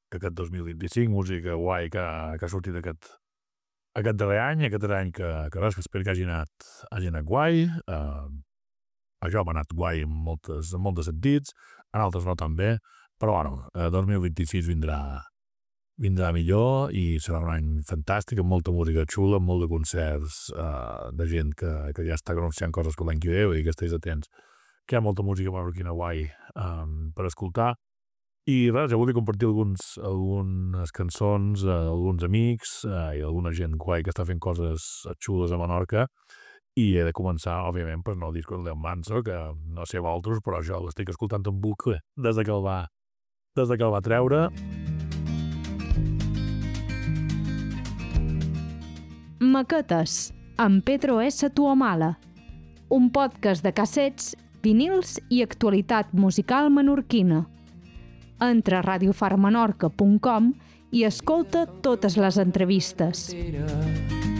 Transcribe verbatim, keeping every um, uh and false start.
que aquest dos mil vint-i-cinc, música guai que, que ha sortit aquest, aquest darrer any, aquest darrer any que, que res, que espero que hagi anat, hagi anat guai. Uh, això m'ha anat guai en, moltes, en molts sentits, en altres no tan bé, però bueno, uh, dos mil vint-i-sis vindrà, vindrà millor i serà un any fantàstic, amb molta música xula, amb molt de concerts uh, de gent que, que ja està anunciant coses per l'any que ve i que estiguis atents, que hi ha molta música menorquina guai um, per escoltar. I res, jo volia compartir alguns, algunes cançons, uh, alguns amics uh, i alguna gent guai que està fent coses xules a Menorca, i he de començar, òbviament, per no el disco del Leon Manso, que no sé vosaltres, però jo l'estic escoltant en bucle des de que el va, des de que el va treure. Maquetes, amb Pedro S. Tuamala, un podcast de cassets, vinils i actualitat musical menorquina. Entra a radio far menorca punt com i escolta totes les entrevistes.